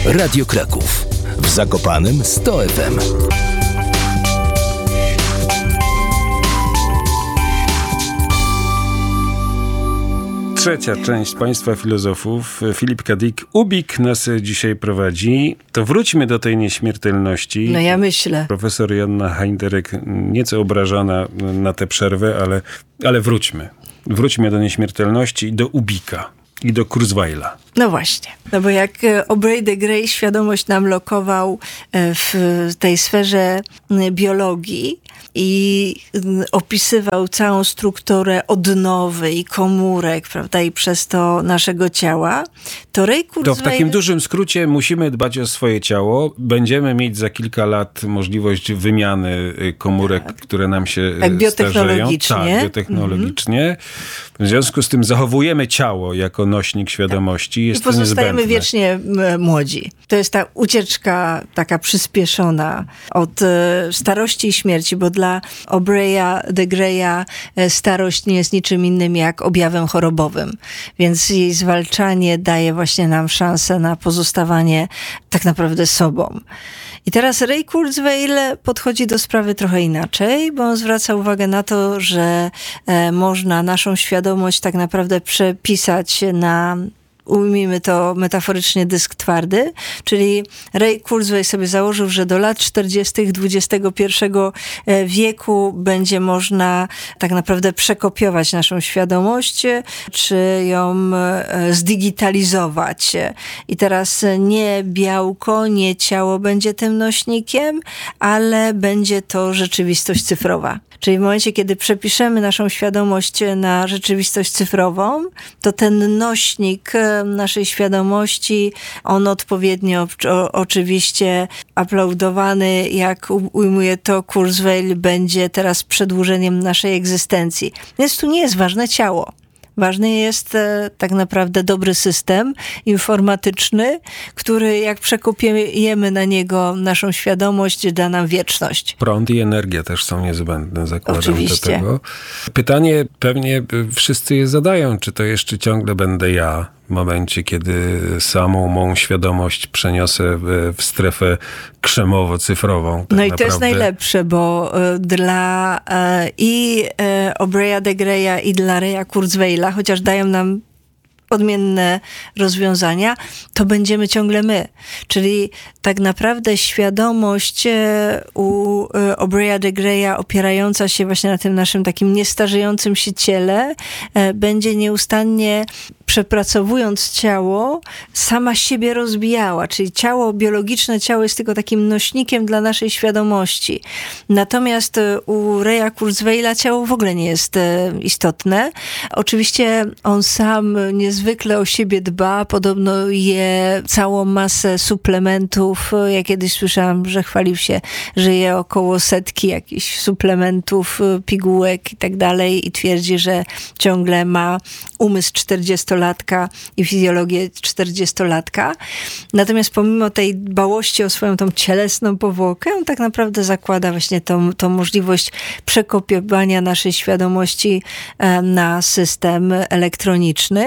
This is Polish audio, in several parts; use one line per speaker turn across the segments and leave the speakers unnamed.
Radio Kraków. W Zakopanem 100 FM.
Trzecia część Państwa Filozofów. Filip K. Dick. Ubik nas dzisiaj prowadzi. To wróćmy do tej nieśmiertelności.
No ja myślę.
Profesor Joanna Heinderek nieco obrażona na tę przerwę, ale wróćmy. Wróćmy do nieśmiertelności i do Ubika. I do Kurzweila.
No właśnie. No bo jak Aubrey de Grey świadomość nam lokował w tej sferze biologii i opisywał całą strukturę odnowy i komórek, prawda, i przez to naszego ciała, to Ray Kurzweil...
To w takim dużym skrócie musimy dbać o swoje ciało. Będziemy mieć za kilka lat możliwość wymiany komórek, które nam się
tak, biotechnologicznie.
Tak, biotechnologicznie. W związku z tym zachowujemy ciało jako nośnik świadomości. Jest
i pozostajemy
to
wiecznie młodzi. To jest ta ucieczka taka przyspieszona od starości i śmierci, bo dla Aubrey'a de Greya starość nie jest niczym innym jak objawem chorobowym. Więc jej zwalczanie daje właśnie nam szansę na pozostawanie tak naprawdę sobą. I teraz Ray Kurzweil podchodzi do sprawy trochę inaczej, bo on zwraca uwagę na to, że można naszą świadomość tak naprawdę przepisać na, ujmijmy to metaforycznie, dysk twardy, czyli Ray Kurzweil sobie założył, że do lat 40. XXI wieku będzie można tak naprawdę przekopiować naszą świadomość, czy ją zdigitalizować. I teraz nie białko, nie ciało będzie tym nośnikiem, ale będzie to rzeczywistość cyfrowa. Czyli w momencie, kiedy przepiszemy naszą świadomość na rzeczywistość cyfrową, to ten nośnik naszej świadomości, on odpowiednio oczywiście uploadowany, jak ujmuje to Kurzweil, będzie teraz przedłużeniem naszej egzystencji. Więc tu nie jest ważne ciało. Ważny jest tak naprawdę dobry system informatyczny, który jak przekopiujemy na niego naszą świadomość, da nam wieczność.
Prąd i energia też są niezbędne, zakładam.
Oczywiście.
Do tego. Pytanie pewnie wszyscy je zadają, czy to jeszcze ciągle będę ja w momencie, kiedy samą mą świadomość przeniosę w strefę krzemowo-cyfrową. Tak
no i
naprawdę.
to jest najlepsze, bo dla i Aubrey'a de Greya i dla Raya Kurzweila, chociaż dają nam odmienne rozwiązania, to będziemy ciągle my. Czyli tak naprawdę świadomość u Aubrey'a de Greya opierająca się właśnie na tym naszym takim niestarzejącym się ciele będzie nieustannie, przepracowując ciało, sama siebie rozwijała. Czyli ciało, biologiczne ciało jest tylko takim nośnikiem dla naszej świadomości. Natomiast u Raya Kurzweila ciało w ogóle nie jest istotne. Oczywiście on sam niezwykle o siebie dba. Podobno je całą masę suplementów. Ja kiedyś słyszałam, że chwalił się, że je około 100 jakichś suplementów, pigułek i tak dalej i twierdzi, że ciągle ma umysł 40-latka i fizjologię 40-latka. Natomiast pomimo tej dbałości o swoją tą cielesną powłokę, on tak naprawdę zakłada właśnie tą możliwość przekopiowania naszej świadomości na system elektroniczny.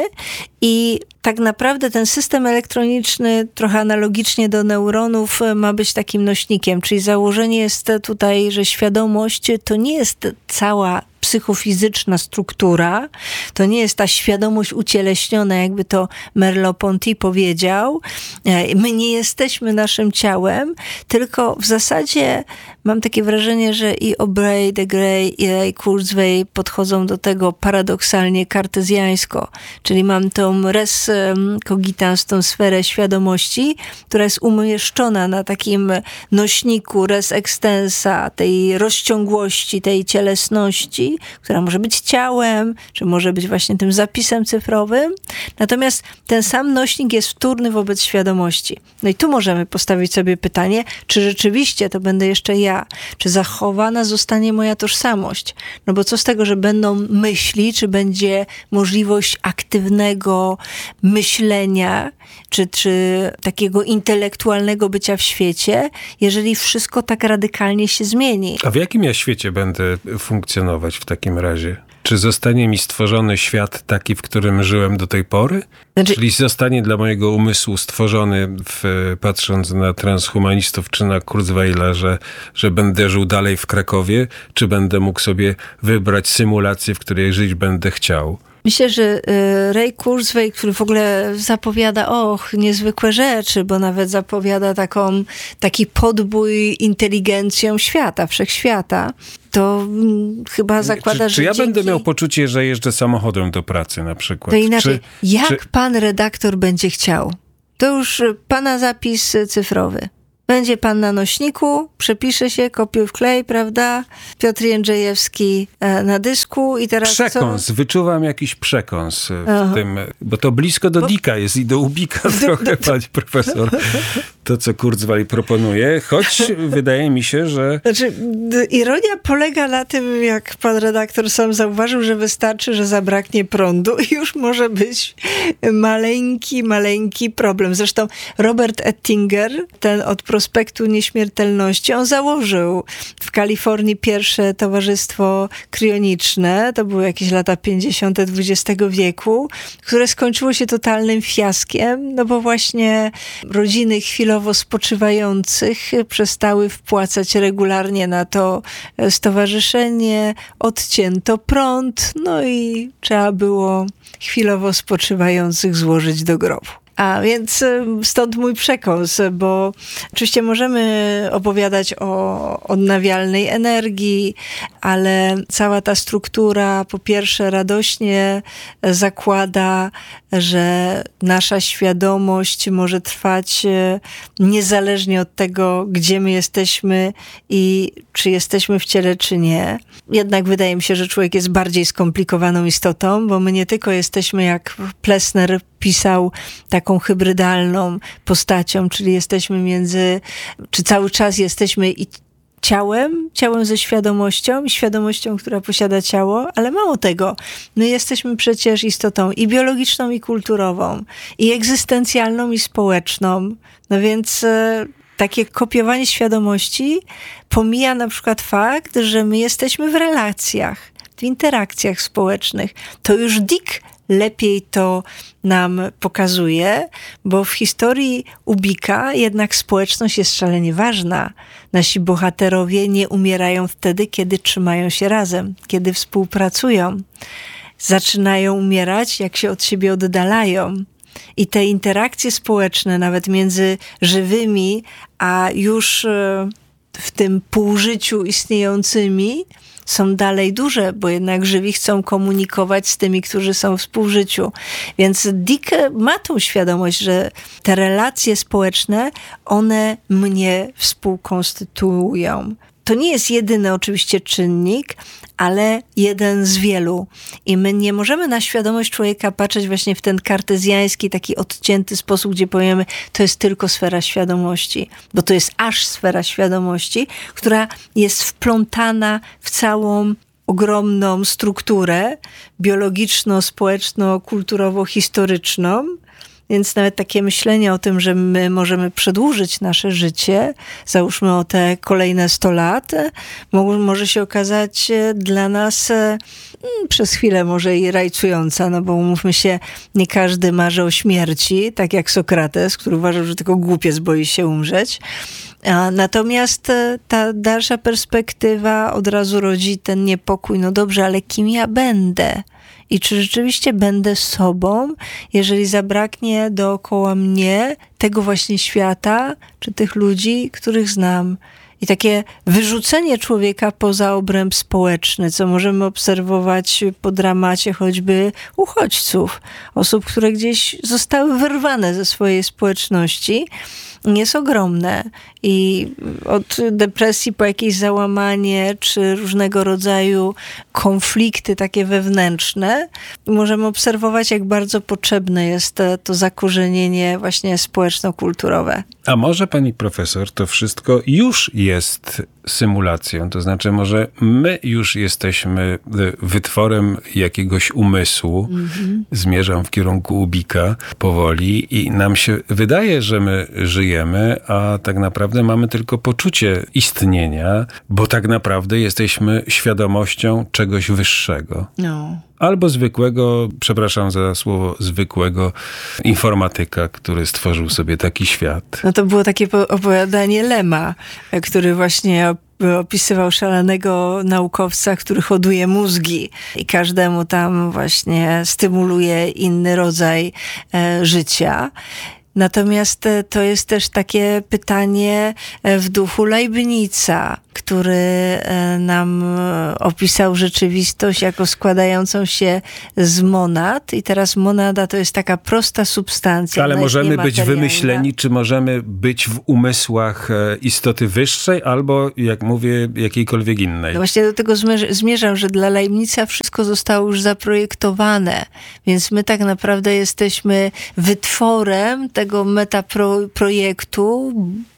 I tak naprawdę ten system elektroniczny, trochę analogicznie do neuronów, ma być takim nośnikiem. Czyli założenie jest tutaj, że świadomość to nie jest cała psychofizyczna struktura, to nie jest ta świadomość ucieleśniona, jakby to Merleau-Ponty powiedział. My nie jesteśmy naszym ciałem, tylko w zasadzie mam takie wrażenie, że i Aubrey de Grey i Ray Kurzweil podchodzą do tego paradoksalnie kartezjańsko. Czyli mam tą res cogitans, tą sferę świadomości, która jest umieszczona na takim nośniku res extensa, tej rozciągłości, tej cielesności, która może być ciałem, czy może być właśnie tym zapisem cyfrowym. Natomiast ten sam nośnik jest wtórny wobec świadomości. No i tu możemy postawić sobie pytanie, czy rzeczywiście to będę jeszcze ja, czy zachowana zostanie moja tożsamość. No bo co z tego, że będą myśli, czy będzie możliwość aktywnego myślenia, czy takiego intelektualnego bycia w świecie, jeżeli wszystko tak radykalnie się zmieni.
A w jakim ja świecie będę funkcjonować w takim razie? Czy zostanie mi stworzony świat taki, w którym żyłem do tej pory? Czyli zostanie dla mojego umysłu stworzony, patrząc na transhumanistów czy na Kurzweila, że będę żył dalej w Krakowie, czy będę mógł sobie wybrać symulację, w której żyć będę chciał?
Myślę, że Ray Kurzweil, który w ogóle zapowiada niezwykłe rzeczy, bo nawet zapowiada taki podbój inteligencją świata, wszechświata, to chyba zakłada, że
Czy ja będę miał poczucie, że jeżdżę samochodem do pracy na przykład?
To inaczej, pan redaktor będzie chciał? To już pana zapis cyfrowy. Będzie pan na nośniku, przepisze się, kopiuj wklej, prawda? Piotr Jędrzejewski na dysku i teraz
przekąs, wyczuwam jakiś przekąs w tym, bo to blisko do Dicka jest i do Ubika trochę, pani profesor. To, co Kurzweil proponuje, choć wydaje mi się, że...
Znaczy, ironia polega na tym, jak pan redaktor sam zauważył, że wystarczy, że zabraknie prądu i już może być maleńki problem. Zresztą Robert Ettinger, ten od Prospektu Nieśmiertelności, on założył w Kalifornii pierwsze towarzystwo kryoniczne, to były jakieś lata 50. XX wieku, które skończyło się totalnym fiaskiem, no bo właśnie rodziny chwilowo spoczywających przestały wpłacać regularnie na to stowarzyszenie, odcięto prąd, no i trzeba było chwilowo spoczywających złożyć do grobu. A więc stąd mój przekaz, bo oczywiście możemy opowiadać o odnawialnej energii, ale cała ta struktura po pierwsze radośnie zakłada, że nasza świadomość może trwać niezależnie od tego, gdzie my jesteśmy i czy jesteśmy w ciele, czy nie. Jednak wydaje mi się, że człowiek jest bardziej skomplikowaną istotą, bo my nie tylko jesteśmy, jak Plessner pisał, taką hybrydalną postacią, czyli czy cały czas jesteśmy i ciałem ze świadomością i świadomością, która posiada ciało, ale mało tego, my jesteśmy przecież istotą i biologiczną, i kulturową, i egzystencjalną, i społeczną. No więc takie kopiowanie świadomości pomija na przykład fakt, że my jesteśmy w relacjach, w interakcjach społecznych. To już Dick lepiej to nam pokazuje, bo w historii Ubika jednak społeczność jest szalenie ważna. Nasi bohaterowie nie umierają wtedy, kiedy trzymają się razem, kiedy współpracują. Zaczynają umierać, jak się od siebie oddalają. I te interakcje społeczne, nawet między żywymi, a już w tym półżyciu istniejącymi, są dalej duże, bo jednak żywi chcą komunikować z tymi, którzy są w współżyciu. Więc Dick ma tą świadomość, że te relacje społeczne, one mnie współkonstytuują. To nie jest jedyny oczywiście czynnik, ale jeden z wielu. I my nie możemy na świadomość człowieka patrzeć właśnie w ten kartezjański, taki odcięty sposób, gdzie powiemy, to jest tylko sfera świadomości. Bo to jest aż sfera świadomości, która jest wplątana w całą ogromną strukturę biologiczno-społeczno-kulturowo-historyczną. Więc nawet takie myślenie o tym, że my możemy przedłużyć nasze życie, załóżmy o te kolejne 100 lat, może się okazać dla nas przez chwilę może i rajcująca, no bo umówmy się, nie każdy marzy o śmierci, tak jak Sokrates, który uważał, że tylko głupiec boi się umrzeć. Natomiast ta dalsza perspektywa od razu rodzi ten niepokój. No dobrze, ale kim ja będę? I czy rzeczywiście będę sobą, jeżeli zabraknie dookoła mnie tego właśnie świata, czy tych ludzi, których znam? I takie wyrzucenie człowieka poza obręb społeczny, co możemy obserwować po dramacie choćby uchodźców, osób, które gdzieś zostały wyrwane ze swojej społeczności, jest ogromne. I od depresji po jakieś załamanie, czy różnego rodzaju konflikty takie wewnętrzne, możemy obserwować, jak bardzo potrzebne jest to zakorzenienie właśnie społeczno-kulturowe.
A może pani profesor, to wszystko już jest symulacją? To znaczy, może my już jesteśmy wytworem jakiegoś umysłu, zmierzam w kierunku Ubika powoli i nam się wydaje, że my żyjemy, a tak naprawdę mamy tylko poczucie istnienia, bo tak naprawdę jesteśmy świadomością czegoś wyższego.
No.
Albo zwykłego, przepraszam za słowo, zwykłego informatyka, który stworzył sobie taki świat.
No to było takie opowiadanie Lema, który właśnie opisywał szalonego naukowca, który hoduje mózgi i każdemu tam właśnie stymuluje inny rodzaj życia. Natomiast to jest też takie pytanie w duchu Leibniza, który nam opisał rzeczywistość jako składającą się z monad. I teraz monada to jest taka prosta substancja.
Ale możemy być wymyśleni, czy możemy być w umysłach istoty wyższej, albo, jak mówię, jakiejkolwiek innej.
No właśnie do tego zmierzam, że dla Leibniza wszystko zostało już zaprojektowane. Więc my tak naprawdę jesteśmy wytworem tego metaprojektu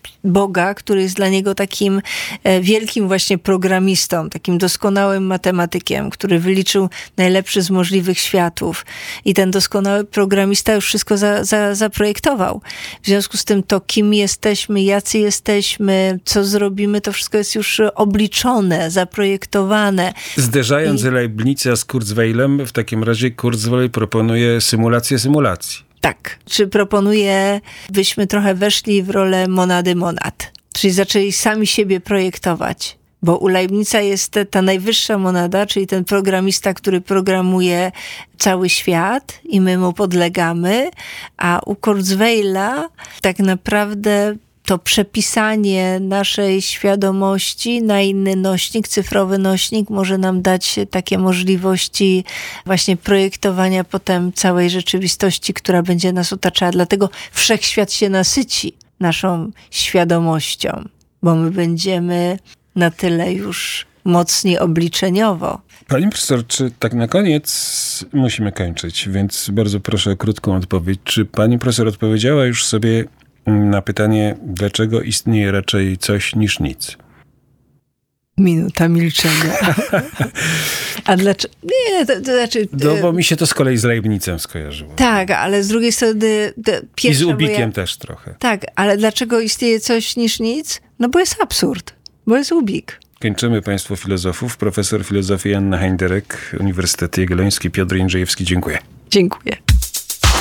Boga, który jest dla niego takim wielkim właśnie programistą, takim doskonałym matematykiem, który wyliczył najlepszy z możliwych światów. I ten doskonały programista już wszystko zaprojektował. W związku z tym to, kim jesteśmy, jacy jesteśmy, co zrobimy, to wszystko jest już obliczone, zaprojektowane.
Zderzając Leibniza z Kurzweilem, w takim razie Kurzweil proponuje symulację symulacji.
Tak. Czy proponuję, byśmy trochę weszli w rolę monady monad. Czyli zaczęli sami siebie projektować. Bo u Leibniza jest ta najwyższa monada, czyli ten programista, który programuje cały świat i my mu podlegamy. A u Kurzweila tak naprawdę to przepisanie naszej świadomości na inny nośnik, cyfrowy nośnik, może nam dać takie możliwości właśnie projektowania potem całej rzeczywistości, która będzie nas otaczała. Dlatego wszechświat się nasyci naszą świadomością, bo my będziemy na tyle już mocni obliczeniowo.
Pani profesor, czy tak na koniec musimy kończyć, więc bardzo proszę o krótką odpowiedź. Czy pani profesor odpowiedziała już sobie na pytanie, dlaczego istnieje raczej coś niż nic?
Minuta milczenia. A dlaczego? Nie, to znaczy...
No, bo mi się to z kolei z Leibnizem skojarzyło.
Tak, ale z drugiej strony...
I z Ubikiem też trochę.
Tak, ale dlaczego istnieje coś niż nic? No bo jest absurd, bo jest Ubik.
Kończymy Państwo filozofów. Profesor filozofii Anna Heinderek, Uniwersytet Jagielloński, Piotr Jędrzejewski. Dziękuję.
Dziękuję.